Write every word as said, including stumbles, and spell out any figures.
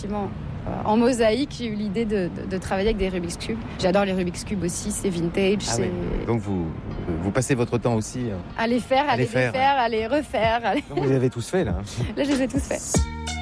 effectivement, euh, en mosaïque, j'ai eu l'idée de, de, de travailler avec des Rubik's Cube. J'adore les Rubik's Cube aussi, c'est vintage. Ah c'est... oui. Donc vous, vous passez votre temps aussi euh, à les faire, à, à les, les faire, défaire, à les refaire. À les... Vous les avez tous faits là. Là, je les ai tous faits.